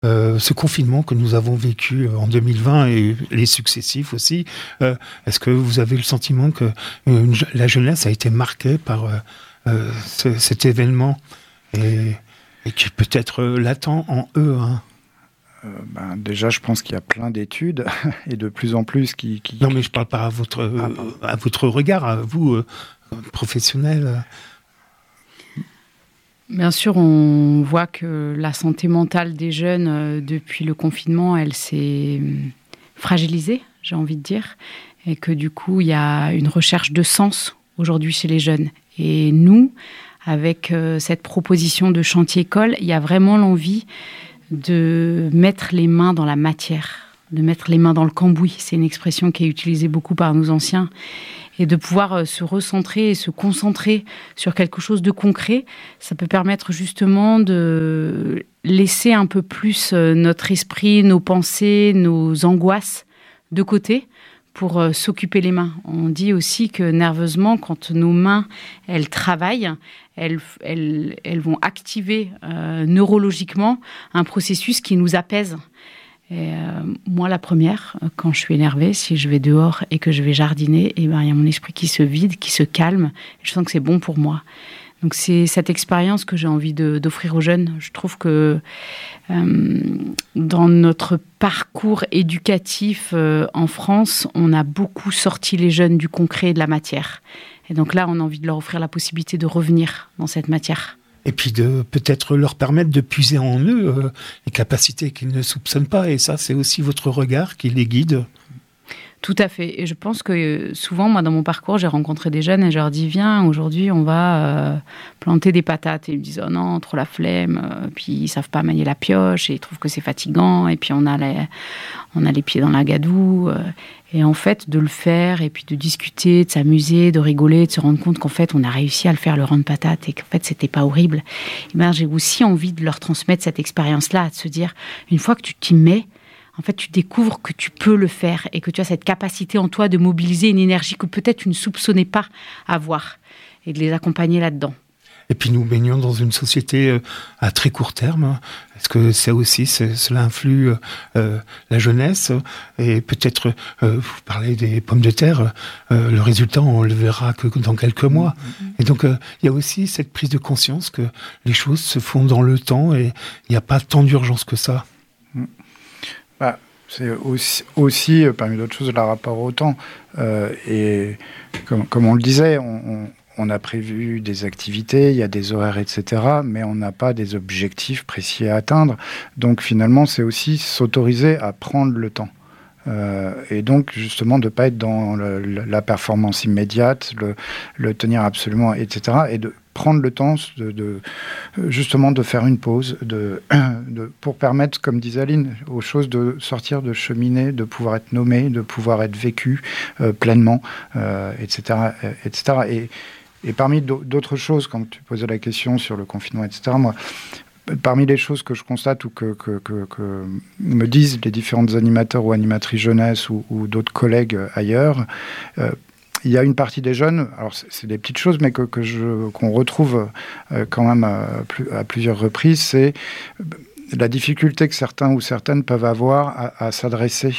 ce confinement que nous avons vécu en 2020 et les successifs aussi, est-ce que vous avez le sentiment que la jeunesse a été marquée par cet événement et qui peut être latent en eux, hein? Déjà, je pense qu'il y a plein d'études et de plus en plus qui... Non, mais je parle pas à votre regard, à vous, professionnel. Bien sûr, on voit que la santé mentale des jeunes, depuis le confinement, elle s'est fragilisée, j'ai envie de dire, et que du coup, il y a une recherche de sens aujourd'hui chez les jeunes. Et nous, avec cette proposition de chantier école, il y a vraiment l'envie de mettre les mains dans la matière, de mettre les mains dans le cambouis. C'est une expression qui est utilisée beaucoup par nos anciens. Et de pouvoir se recentrer et se concentrer sur quelque chose de concret, ça peut permettre justement de laisser un peu plus notre esprit, nos pensées, nos angoisses de côté pour s'occuper les mains. On dit aussi que nerveusement, quand nos mains, elles travaillent, elles vont activer neurologiquement un processus qui nous apaise. Et moi, la première, quand je suis énervée, si je vais dehors et que je vais jardiner, il y a mon esprit qui se vide, qui se calme. Et je sens que c'est bon pour moi. Donc, c'est cette expérience que j'ai envie d'offrir aux jeunes. Je trouve que dans notre parcours éducatif en France, on a beaucoup sorti les jeunes du concret et de la matière. Et donc là, on a envie de leur offrir la possibilité de revenir dans cette matière. Et puis de peut-être leur permettre de puiser en eux les capacités qu'ils ne soupçonnent pas. Et ça, c'est aussi votre regard qui les guide. Tout à fait. Et je pense que souvent, moi, dans mon parcours, j'ai rencontré des jeunes et je leur dis, viens, aujourd'hui, on va planter des patates. Et ils me disent, oh non, trop la flemme. Puis ils savent pas manier la pioche et ils trouvent que c'est fatigant. Et puis on a les pieds dans la gadoue. Et en fait, de le faire et puis de discuter, de s'amuser, de rigoler, de se rendre compte qu'en fait, on a réussi à le faire, le rond de patate, et qu'en fait, c'était pas horrible. Et ben, j'ai aussi envie de leur transmettre cette expérience-là, de se dire, une fois que tu t'y mets, en fait, tu découvres que tu peux le faire et que tu as cette capacité en toi de mobiliser une énergie que peut-être tu ne soupçonnais pas avoir et de les accompagner là-dedans. Et puis nous baignons dans une société à très court terme. Est-ce que ça aussi, cela influe la jeunesse? Et peut-être, vous parlez des pommes de terre, le résultat, on le verra que dans quelques mois. Et donc, il y a aussi cette prise de conscience que les choses se font dans le temps et il n'y a pas tant d'urgence que ça. C'est aussi, parmi d'autres choses, le rapport au temps. Et comme on le disait, on a prévu des activités, il y a des horaires, etc., mais on n'a pas des objectifs précis à atteindre. Donc finalement, c'est aussi s'autoriser à prendre le temps. Et donc justement de ne pas être dans la performance immédiate, le tenir absolument, etc., et de prendre le temps justement de faire une pause, pour permettre, comme disait Aline, aux choses de sortir, de cheminer, de pouvoir être nommées, de pouvoir être vécues pleinement, etc., etc. Et parmi d'autres choses, quand tu posais la question sur le confinement, etc., moi, parmi les choses que je constate ou que me disent les différents animateurs ou animatrices jeunesse ou d'autres collègues ailleurs, il y a une partie des jeunes, alors c'est des petites choses, mais qu'on retrouve quand même à plusieurs reprises, c'est la difficulté que certains ou certaines peuvent avoir à s'adresser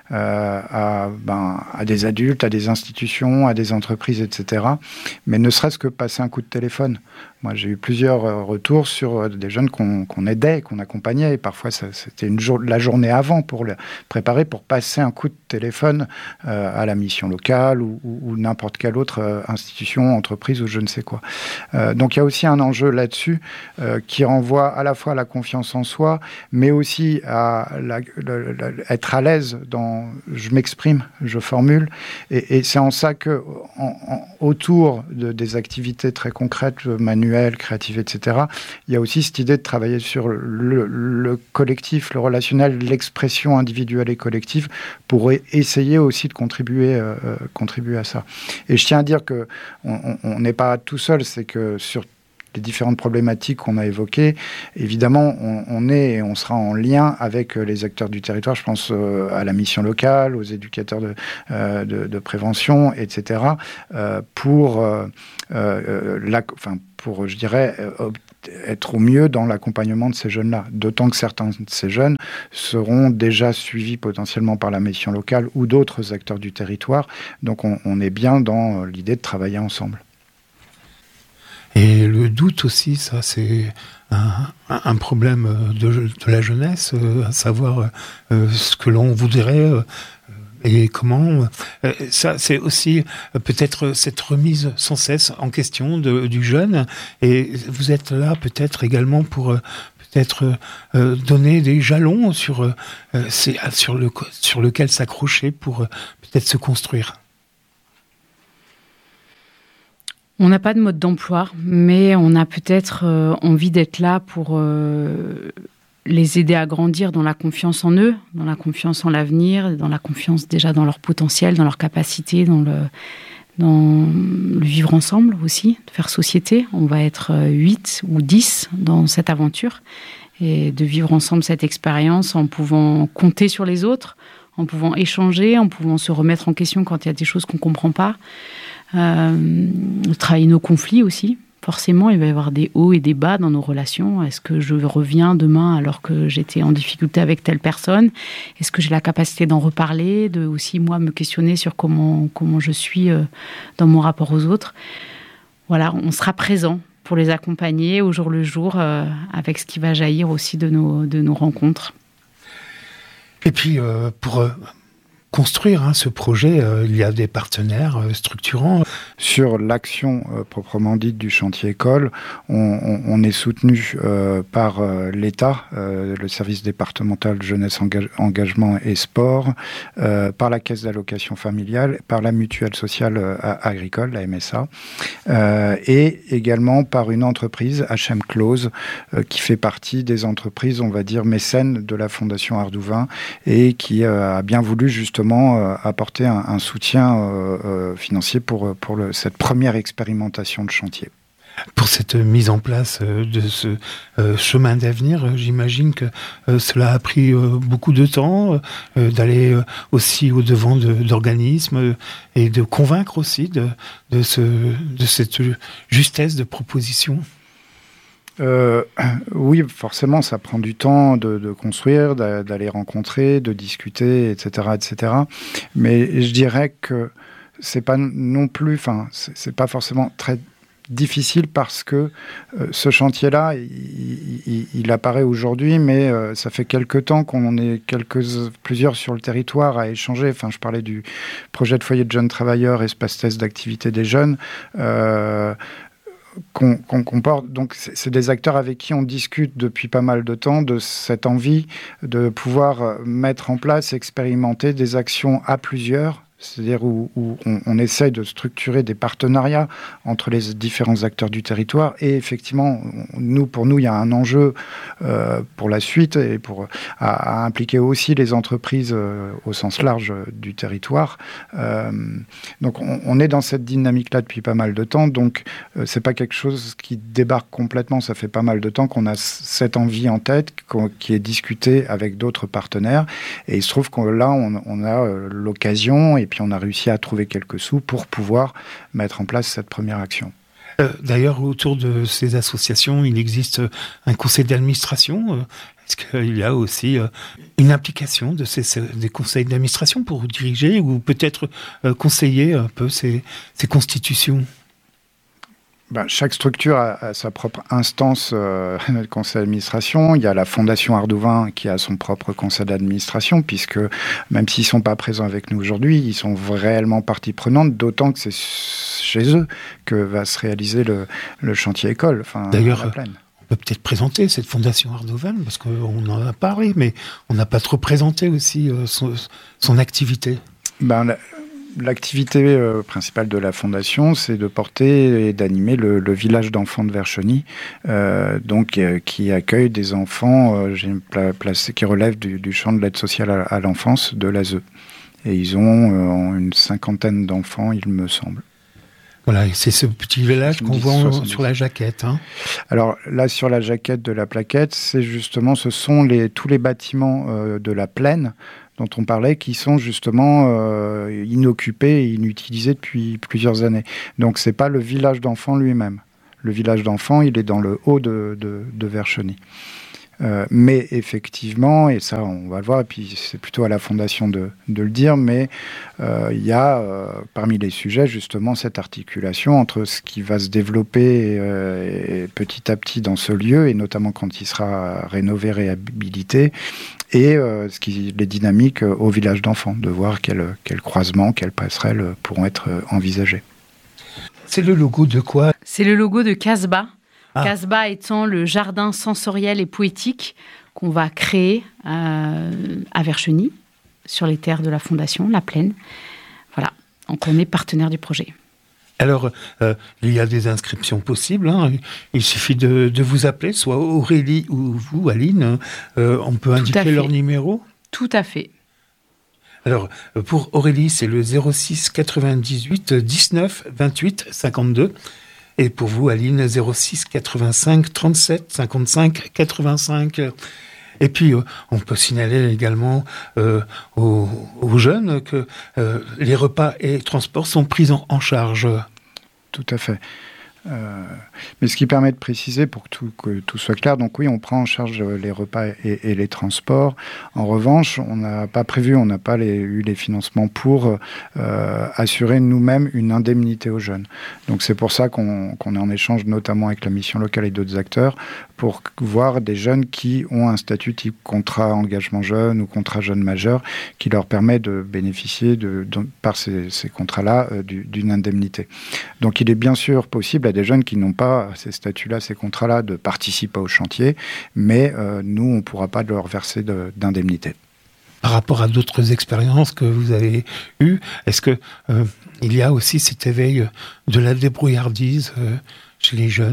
à des adultes, à des institutions, à des entreprises, etc. Mais ne serait-ce que passer un coup de téléphone. Moi, j'ai eu plusieurs retours sur des jeunes qu'on aidait, qu'on accompagnait. Et parfois, c'était la journée avant pour le préparer, pour passer un coup de téléphone à la mission locale ou n'importe quelle autre institution, entreprise ou je ne sais quoi. Donc, il y a aussi un enjeu là-dessus qui renvoie à la fois à la confiance en soi, mais aussi à être à l'aise dans « je m'exprime, je formule ». Et c'est en ça que, autour des activités très concrètes, manuelles, créatives, etc., il y a aussi cette idée de travailler sur le collectif, le relationnel, l'expression individuelle et collective pour essayer aussi de contribuer à ça. Et je tiens à dire qu'on n'est pas tout seul, c'est que sur les différentes problématiques qu'on a évoquées, évidemment, on est et on sera en lien avec les acteurs du territoire. Je pense à la mission locale, aux éducateurs de prévention, etc., pour, je dirais, être au mieux dans l'accompagnement de ces jeunes-là. D'autant que certains de ces jeunes seront déjà suivis potentiellement par la mission locale ou d'autres acteurs du territoire. Donc on est bien dans l'idée de travailler ensemble. Et le doute aussi, ça c'est un problème de la jeunesse, à savoir ce que l'on voudrait et comment. Ça c'est aussi peut-être cette remise sans cesse en question du jeune. Et vous êtes là peut-être également pour peut-être donner des jalons sur lequel s'accrocher pour peut-être se construire. On n'a pas de mode d'emploi, mais on a peut-être envie d'être là pour les aider à grandir dans la confiance en eux, dans la confiance en l'avenir, dans la confiance déjà dans leur potentiel, dans leur capacité, dans le vivre ensemble aussi, de faire société. On va être 8 ou 10 dans cette aventure et de vivre ensemble cette expérience en pouvant compter sur les autres, en pouvant échanger, en pouvant se remettre en question quand il y a des choses qu'on ne comprend pas. Travailler nos conflits aussi. Forcément, il va y avoir des hauts et des bas dans nos relations. Est-ce que je reviens demain alors que j'étais en difficulté avec telle personne ? Est-ce que j'ai la capacité d'en reparler, de aussi moi me questionner sur comment je suis dans mon rapport aux autres ? Voilà, on sera présent pour les accompagner au jour le jour avec ce qui va jaillir aussi de nos rencontres. Et puis pour construire ce projet, il y a des partenaires structurants. Sur l'action proprement dite du chantier école, on est soutenu par l'État, le service départemental jeunesse, engagement et sport, par la caisse d'allocation familiale, par la mutuelle sociale agricole, la MSA, et également par une entreprise, HM Close, qui fait partie des entreprises, on va dire, mécènes de la Fondation Ardouin et qui a bien voulu justement apporter un soutien financier pour cette première expérimentation de chantier. Pour cette mise en place de ce chemin d'avenir, j'imagine que cela a pris beaucoup de temps d'aller aussi au-devant d'organismes et de convaincre aussi de cette justesse de proposition. Oui, forcément, ça prend du temps de construire, d'aller rencontrer, de discuter, etc., etc. Mais je dirais que c'est pas non plus, c'est pas forcément très difficile parce que ce chantier-là, il apparaît aujourd'hui, mais ça fait quelques temps qu'on est plusieurs sur le territoire à échanger. Enfin, je parlais du projet de foyer de jeunes travailleurs, espace test d'activité des jeunes. Qu'on comporte. Donc, c'est des acteurs avec qui on discute depuis pas mal de temps de cette envie de pouvoir mettre en place, expérimenter des actions à plusieurs, c'est-à-dire où on essaye de structurer des partenariats entre les différents acteurs du territoire. Et effectivement, pour nous, il y a un enjeu pour la suite et à impliquer aussi les entreprises au sens large du territoire. Donc, on est dans cette dynamique-là depuis pas mal de temps. Donc, c'est pas quelque chose qui débarque complètement. Ça fait pas mal de temps qu'on a cette envie en tête, qui est discutée avec d'autres partenaires. Et il se trouve que là, on a l'occasion et puis on a réussi à trouver quelques sous pour pouvoir mettre en place cette première action. D'ailleurs, autour de ces associations, il existe un conseil d'administration. Est-ce qu'il y a aussi une implication des conseils d'administration pour diriger ou peut-être conseiller un peu ces constitutions ? Chaque structure a sa propre instance de conseil d'administration. Il y a la Fondation Ardouin qui a son propre conseil d'administration, puisque même s'ils ne sont pas présents avec nous aujourd'hui, ils sont réellement partie prenante, d'autant que c'est chez eux que va se réaliser le chantier école. D'ailleurs, on peut peut-être présenter cette Fondation Ardouin, parce qu'on en a parlé, mais on n'a pas trop présenté aussi son activité. L'activité principale de la Fondation, c'est de porter et d'animer le village d'enfants de Vercheny, qui accueille des enfants qui relèvent du champ de l'aide sociale à l'enfance de l'ASE. Et ils ont une 50aine d'enfants, il me semble. Voilà, c'est ce petit village qu'on voit sur la jaquette. Alors là, sur la jaquette de la plaquette, ce sont tous les bâtiments de la plaine dont on parlait, qui sont justement inoccupés et inutilisés depuis plusieurs années. Donc, ce n'est pas le village d'enfants lui-même. le village d'enfants, il est dans le haut de Vercheny. Mais effectivement, et ça on va le voir, et puis c'est plutôt à la Fondation de le dire, mais il y a parmi les sujets justement cette articulation entre ce qui va se développer petit à petit dans ce lieu, et notamment quand il sera rénové, réhabilité, et les dynamiques au village d'enfants, de voir quels croisements, quelles passerelles pourront être envisagées. C'est le logo de quoi ? C'est le logo de Casbah. Casbah étant le jardin sensoriel et poétique qu'on va créer à Vercheny, sur les terres de la Fondation, la Plaine. Voilà, donc on est partenaire du projet. Alors, il y a des inscriptions possibles. Hein. Il suffit de vous appeler, soit Aurélie ou vous, Aline. On peut indiquer leur numéro ? Tout à fait. Alors, pour Aurélie, c'est le 06 98 19 28 52. Et pour vous, Aline, 06 85 37 55 85. Et puis, on peut signaler également aux jeunes que les repas et transports sont pris en charge. Tout à fait. Mais ce qui permet de préciser pour que tout soit clair, donc oui, on prend en charge les repas et les transports. En revanche, on n'a pas eu les financements pour assurer nous-mêmes une indemnité aux jeunes. Donc c'est pour ça qu'on est en échange notamment avec la mission locale et d'autres acteurs pour voir des jeunes qui ont un statut type contrat engagement jeune ou contrat jeune majeur qui leur permet de bénéficier par ces contrats-là d'une indemnité. Donc il est bien sûr possible à des jeunes qui n'ont pas ces statuts-là, ces contrats-là, de participer au chantier, mais nous, on ne pourra pas leur verser d'indemnité. Par rapport à d'autres expériences que vous avez eues, est-ce que il y a aussi cet éveil de la débrouillardise chez les jeunes ?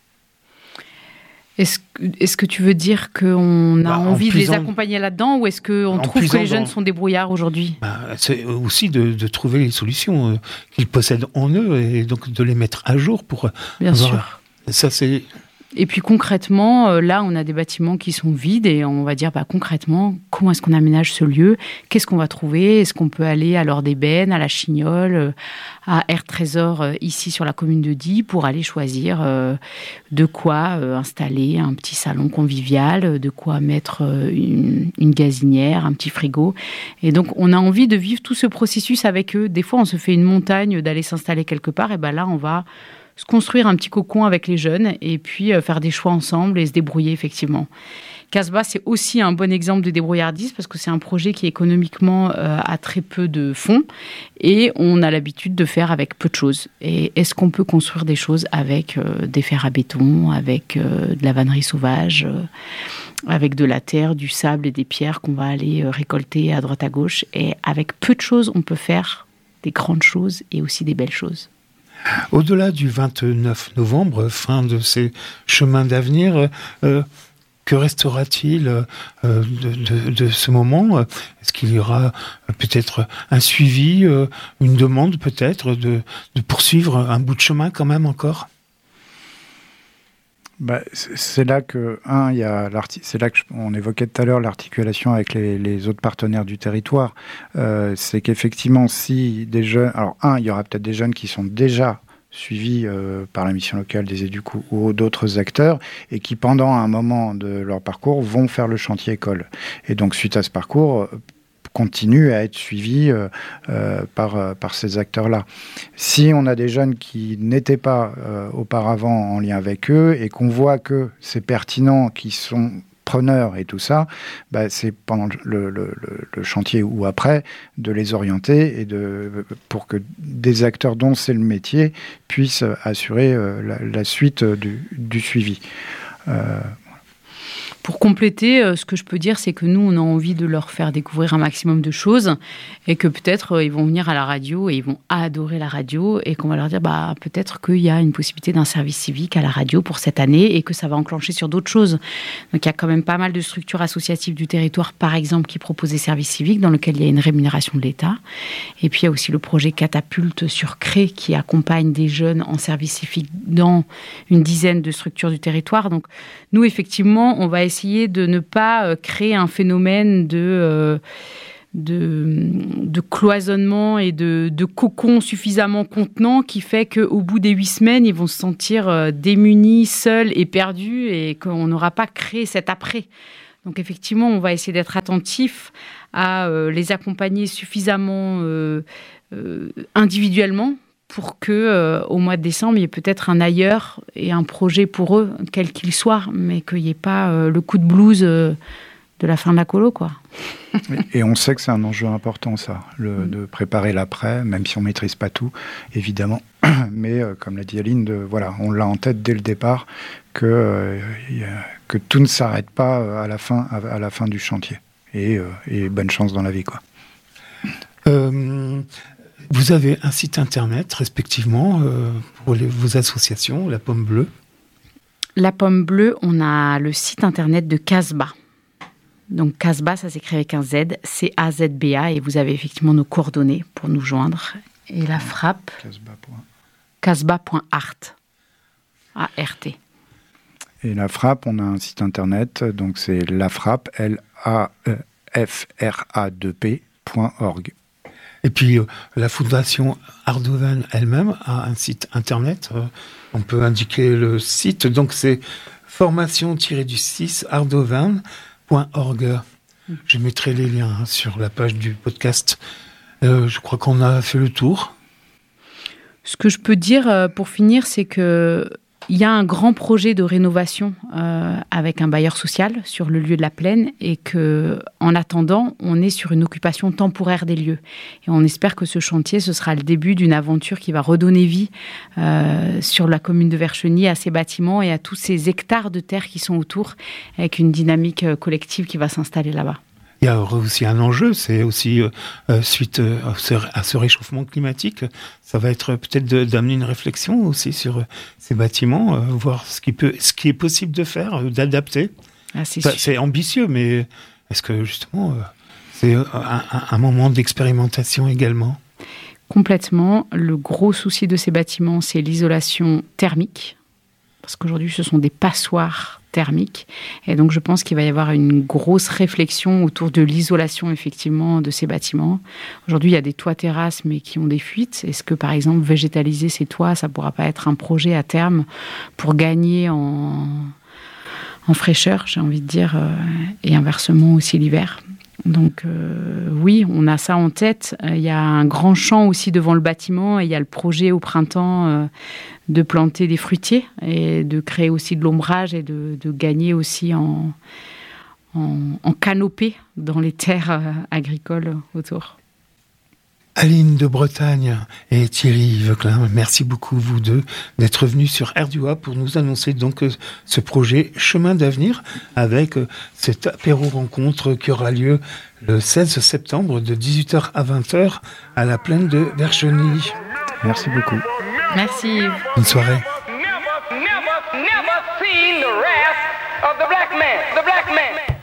Est-ce que tu veux dire qu'on a envie de les accompagner là-dedans, ou est-ce qu'on trouve que les jeunes sont débrouillards aujourd'hui ? C'est aussi de trouver les solutions qu'ils possèdent en eux, et donc de les mettre à jour pour... Bien sûr. Ça, c'est... Et puis concrètement, là, on a des bâtiments qui sont vides, et on va dire concrètement, comment est-ce qu'on aménage ce lieu ? Qu'est-ce qu'on va trouver ? Est-ce qu'on peut aller à l'Or d'Ébène, à la Chignole, à Air Trésor, ici sur la commune de Die, pour aller choisir de quoi installer un petit salon convivial, de quoi mettre une gazinière, un petit frigo. Et donc, on a envie de vivre tout ce processus avec eux. Des fois, on se fait une montagne d'aller s'installer quelque part, et là, on va se construire un petit cocon avec les jeunes et puis faire des choix ensemble et se débrouiller effectivement. Casbah, c'est aussi un bon exemple de débrouillardise parce que c'est un projet qui économiquement a très peu de fonds et on a l'habitude de faire avec peu de choses. Et est-ce qu'on peut construire des choses avec des fers à béton, avec de la vannerie sauvage, avec de la terre, du sable et des pierres qu'on va aller récolter à droite à gauche. Et avec peu de choses, on peut faire des grandes choses et aussi des belles choses. Au-delà du 29 novembre, fin de ces chemins d'avenir, que restera-t-il de ce moment ? Est-ce qu'il y aura peut-être un suivi, une demande peut-être de poursuivre un bout de chemin quand même encore ? C'est là que, c'est là qu'on évoquait tout à l'heure l'articulation avec les autres partenaires du territoire. C'est qu'effectivement, si des jeunes... Alors, il y aura peut-être des jeunes qui sont déjà suivis par la mission locale des éducs ou d'autres acteurs et qui, pendant un moment de leur parcours, vont faire le chantier école. Et donc, suite à ce parcours... continue à être suivi par ces acteurs-là. Si on a des jeunes qui n'étaient pas auparavant en lien avec eux et qu'on voit que c'est pertinent, qu'ils sont preneurs et tout ça, c'est pendant le chantier ou après de les orienter et pour que des acteurs dont c'est le métier puissent assurer la suite du suivi. Pour compléter, ce que je peux dire, c'est que nous, on a envie de leur faire découvrir un maximum de choses et que peut-être ils vont venir à la radio et ils vont adorer la radio et qu'on va leur dire peut-être qu'il y a une possibilité d'un service civique à la radio pour cette année et que ça va enclencher sur d'autres choses. Donc il y a quand même pas mal de structures associatives du territoire, par exemple, qui proposent des services civiques dans lesquels il y a une rémunération de l'État. Et puis il y a aussi le projet Catapulte sur Cré qui accompagne des jeunes en service civique dans une dizaine de structures du territoire. Donc nous, effectivement, on va essayer de ne pas créer un phénomène de cloisonnement et de cocon suffisamment contenant qui fait qu'au bout des 8 semaines, ils vont se sentir démunis, seuls et perdus et qu'on n'aura pas créé cet après. Donc effectivement, on va essayer d'être attentif à les accompagner suffisamment individuellement pour qu'au mois de décembre, il y ait peut-être un ailleurs et un projet pour eux, quel qu'il soit, mais qu'il n'y ait pas le coup de blues de la fin de la colo, quoi. Et on sait que c'est un enjeu important, ça, de préparer l'après, même si on ne maîtrise pas tout, évidemment. Mais comme l'a dit Aline, on l'a en tête dès le départ, que tout ne s'arrête pas à la fin du chantier. Et bonne chance dans la vie, quoi. Vous avez un site internet, respectivement, pour vos associations, La Pomme Bleue. La Pomme Bleue, on a le site internet de Casbah. Donc Casbah, ça s'écrit avec un Z, C-A-Z-B-A, et vous avez effectivement nos coordonnées pour nous joindre. Et la frappe, casbah.art, A-R-T. Et la frappe, on a un site internet, donc c'est la frappe, LAFRA2P.org. Et puis la fondation Ardovan elle-même a un site internet, on peut indiquer le site, donc c'est formation-6 ardovan.org. Je mettrai les liens sur la page du podcast. Je crois qu'on a fait le tour. Ce que je peux dire pour finir, c'est que il y a un grand projet de rénovation avec un bailleur social sur le lieu de la Plaine et qu'en attendant, on est sur une occupation temporaire des lieux. Et on espère que ce chantier, ce sera le début d'une aventure qui va redonner vie sur la commune de Vercheny à ces bâtiments et à tous ces hectares de terre qui sont autour, avec une dynamique collective qui va s'installer là-bas. Il y a aussi un enjeu, c'est aussi suite à ce réchauffement climatique, ça va être peut-être d'amener une réflexion aussi sur ces bâtiments, voir ce qui est possible de faire, d'adapter. C'est ambitieux, mais est-ce que justement c'est un moment d'expérimentation également ? Complètement. Le gros souci de ces bâtiments, c'est l'isolation thermique, parce qu'aujourd'hui, ce sont des passoires thermique. Et donc, je pense qu'il va y avoir une grosse réflexion autour de l'isolation, effectivement, de ces bâtiments. Aujourd'hui, il y a des toits terrasses, mais qui ont des fuites. Est-ce que, par exemple, végétaliser ces toits, ça ne pourra pas être un projet à terme pour gagner en fraîcheur, j'ai envie de dire, et inversement aussi l'hiver. Donc, oui, on a ça en tête. Il y a un grand champ aussi devant le bâtiment et il y a le projet au printemps de planter des fruitiers et de créer aussi de l'ombrage et de gagner aussi en canopée dans les terres agricoles autour. Aline de Bretagne et Thierry Veuclin, merci beaucoup vous deux d'être venus sur RDUA pour nous annoncer donc ce projet Chemin d'avenir avec cette apéro rencontre qui aura lieu le 16 septembre de 18h à 20h à la plaine de Vercheny. Merci beaucoup. Merci. Bonne soirée. Never seen the wrath of the black man.